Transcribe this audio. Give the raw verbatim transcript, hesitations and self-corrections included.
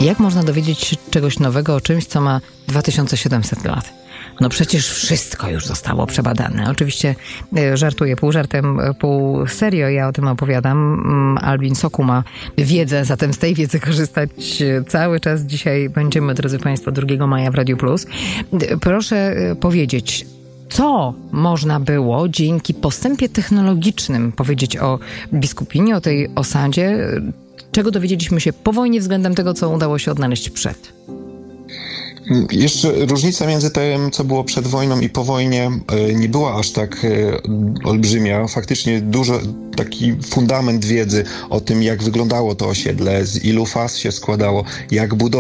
Jak można dowiedzieć się czegoś nowego o czymś, co ma dwa tysiące siedemset lat? No przecież wszystko już zostało przebadane. Oczywiście żartuję, pół żartem, pół serio, ja o tym opowiadam. Albin Sokół ma wiedzę, zatem z tej wiedzy korzystać cały czas. Dzisiaj będziemy, drodzy Państwo, drugiego maja w Radiu Plus. Proszę powiedzieć, co można było dzięki postępie technologicznym powiedzieć o biskupinie, o tej osadzie, czego dowiedzieliśmy się po wojnie względem tego, co udało się odnaleźć przed? Jeszcze różnica między tym, co było przed wojną i po wojnie, nie była aż tak olbrzymia. Faktycznie dużo, taki fundament wiedzy o tym, jak wyglądało to osiedle, z ilu faz się składało, jak budować